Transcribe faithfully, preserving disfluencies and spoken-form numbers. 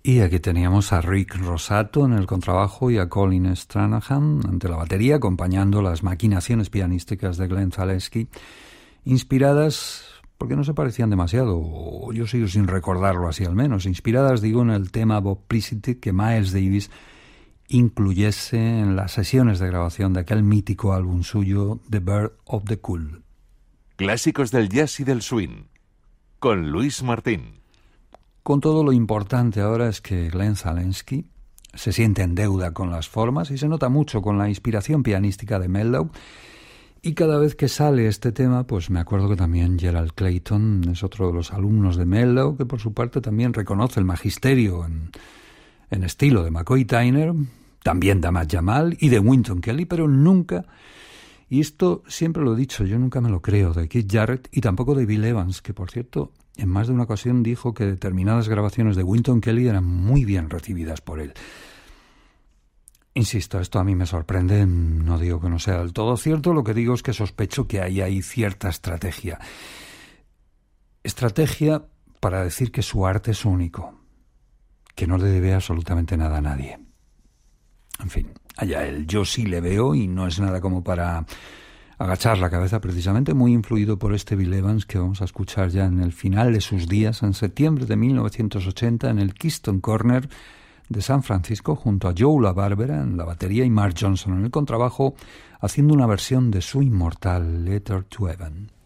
Y aquí teníamos a Rick Rosato en el contrabajo y a Colin Stranahan ante la batería, acompañando las maquinaciones pianísticas de Glenn Zalewski, inspiradas, porque no se parecían demasiado, o yo sigo sin recordarlo así al menos, inspiradas, digo, en el tema Boplicity que Miles Davis incluyese en las sesiones de grabación de aquel mítico álbum suyo, The Bird of the Cool. Clásicos del jazz y del swing, con Luis Martín. Con todo, lo importante ahora es que Glenn Zalewski se siente en deuda con las formas y se nota mucho con la inspiración pianística de Meldau. Y cada vez que sale este tema, pues me acuerdo que también Gerald Clayton es otro de los alumnos de Meldau, que por su parte también reconoce el magisterio en, en estilo de McCoy Tyner, también de Ahmad Jamal y de Wynton Kelly, pero nunca, y esto siempre lo he dicho, yo nunca me lo creo, de Keith Jarrett y tampoco de Bill Evans, que por cierto, en más de una ocasión dijo que determinadas grabaciones de Wynton Kelly eran muy bien recibidas por él. Insisto, esto a mí me sorprende, no digo que no sea del todo cierto, lo que digo es que sospecho que ahí hay cierta estrategia. Estrategia para decir que su arte es único, que no le debe absolutamente nada a nadie. En fin, allá él, yo sí le veo y no es nada como para agachar la cabeza, precisamente muy influido por este Bill Evans que vamos a escuchar ya en el final de sus días, en septiembre de mil novecientos ochenta, en el Keystone Corner de San Francisco, junto a Joe LaBarbera en la batería y Mark Johnson en el contrabajo, haciendo una versión de su inmortal Letter to Heaven.